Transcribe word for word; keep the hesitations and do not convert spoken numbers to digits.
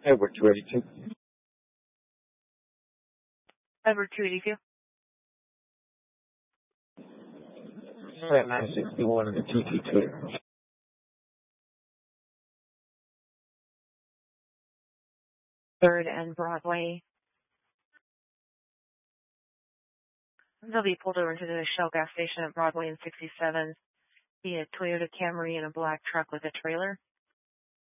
Edward two eighty-two. Edward two eighty-two. nine sixty-one and the two two two. Third and Broadway. They'll be pulled over to the Shell gas station at Broadway and sixty-seven. Be a Toyota Camry and a black truck with a trailer.